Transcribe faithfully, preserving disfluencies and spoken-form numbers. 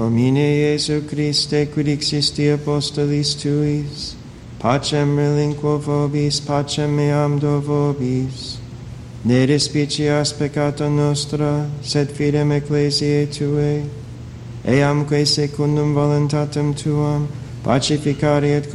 Domine Iesu Christe, quid existi apostolis tuis, pacem relinquo vobis, pacem meam do vobis. Ne despicias peccata nostra, sed fidem ecclesiae Tuae, eamque secundum voluntatem Tuam, pacificare et